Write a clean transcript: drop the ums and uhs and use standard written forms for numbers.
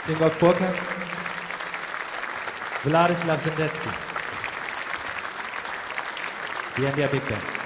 Ingolf Burkhardt, Wladislaw Sendecki, die NDR Big Band.